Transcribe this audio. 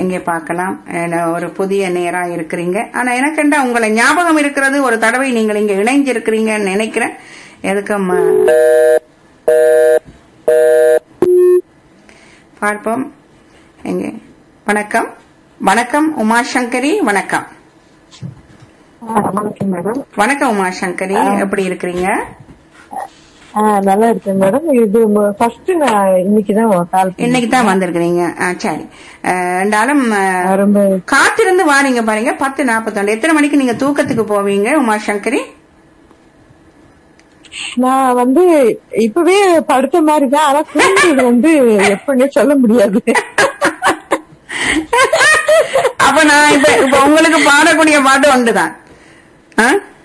இங்கே பார்க்கலாம். ஒரு புதிய நேரா இருக்கிறீங்க. ஆனா எனக்கு என்ன உங்களை ஞாபகம் இருக்கிறது, ஒரு தடவை நீங்கள் இங்க இணைஞ்சிருக்கிறீங்கன்னு நினைக்கிறேன். எதுக்கும் பார்ப்போம். எங்க வணக்கம் வணக்கம் உமாசங்கரி, வணக்கம். வணக்கம் உமாசங்கரி, எப்படி இருக்கிறீங்க? நல்லா இருக்கேன் மேடம். இது ஃபர்ஸ்ட் நான் இன்னைக்குதான் வந்திருக்கிறீங்க. சரி, ரெண்டாலும் காத்திருந்து வாரீங்க பாருங்க. 10:42. எத்தனை மணிக்கு நீங்க தூக்கத்துக்கு போவீங்க உமாசங்கரி? நான் இப்பவே படுத்த மாதிரிதான், ஆனா தூங்குறது எப்படின்னு சொல்ல முடியாது. அப்ப நான் இப்ப உங்களுக்கு பாடக்கூடிய பாட்டு ஒன்றுதான்.